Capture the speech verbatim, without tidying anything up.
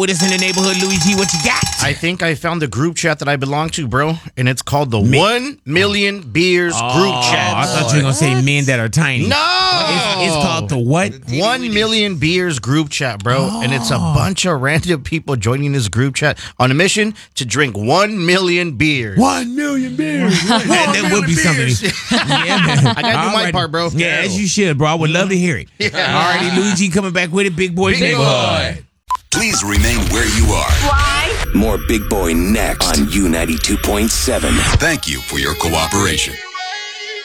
With us in the neighborhood, Luigi, what you got? I think I found the group chat that I belong to, bro, and it's called the Me- One Million Beers oh, Group Chat. I thought you were gonna say men that are tiny. No, it's, it's called the what? One Million Beers Group Chat, bro, Oh. and it's a bunch of random people joining this group chat on a mission to drink one million beers. One million beers. that that would be something. Yeah, man. I gotta do my Alrighty. part, bro. Yeah, as you should, bro. I would love to hear it. Yeah. Alrighty, Luigi coming back with it. Big Boy's Big Neighborhood. Boy. Please remain where you are. Why? More Big Boy next on U ninety-two point seven. Thank you for your cooperation.